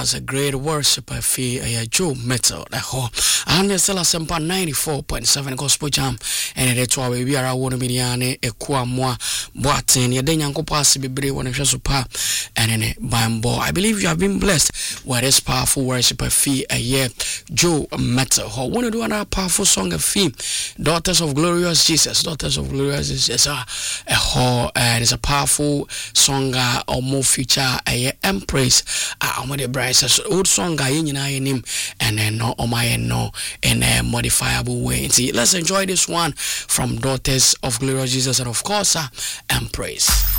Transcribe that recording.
Jesus, a great worshiper fee a Joe Metal the ho and the Sela Sempa 94.7 Gospel Jam and it to our we are one mediane a quamwa boatin ya denyanko pass be one super and in bambo. I believe you have been blessed with this powerful worshiper fee a year Joe Metal ho want to do another powerful song of fee Daughters of Glorious Jesus a ho and it's a powerful song or more future a embrace the Bryce old song guy in him and then no my no in a modifiable way. See, let's enjoy this one from Daughters of Glorious Jesus and of course embrace.